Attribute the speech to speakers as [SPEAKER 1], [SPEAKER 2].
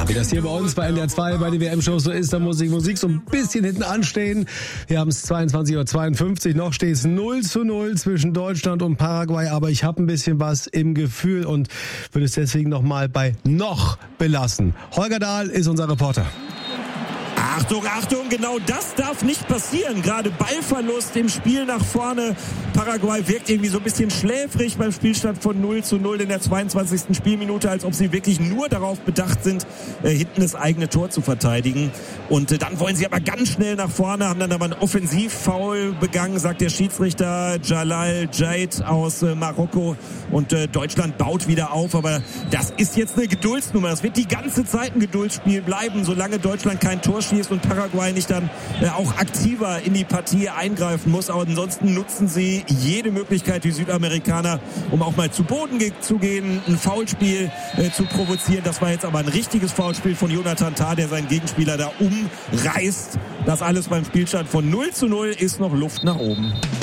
[SPEAKER 1] Ja, wie das hier bei uns bei NDR 2 bei den WM-Shows so ist, da muss die Musik so ein bisschen hinten anstehen. Wir haben es 22:52 Uhr, noch steht es 0:0 zwischen Deutschland und Paraguay, aber ich habe ein bisschen was im Gefühl und würde es deswegen nochmal bei noch belassen. Holger Dahl ist unser Reporter.
[SPEAKER 2] Achtung, Achtung, genau das darf nicht passieren. Gerade Ballverlust im Spiel nach vorne. Paraguay wirkt irgendwie so ein bisschen schläfrig beim Spielstand von 0:0 in der 22. Spielminute, als ob sie wirklich nur darauf bedacht sind, hinten das eigene Tor zu verteidigen. Und dann wollen sie aber ganz schnell nach vorne, haben dann aber einen Offensivfoul begangen, sagt der Schiedsrichter Jalal Jait aus Marokko. Und Deutschland baut wieder auf, aber das ist jetzt eine Geduldsnummer. Das wird die ganze Zeit ein Geduldsspiel bleiben, solange Deutschland kein Tor schießt und Paraguay nicht dann auch aktiver in die Partie eingreifen muss. Aber ansonsten nutzen sie jede Möglichkeit, die Südamerikaner, um auch mal zu Boden zu gehen, ein Foulspiel zu provozieren. Das war jetzt aber ein richtiges Foulspiel von Jonathan Tah, der seinen Gegenspieler da umreißt. Das alles beim Spielstand von 0:0 ist noch Luft nach oben.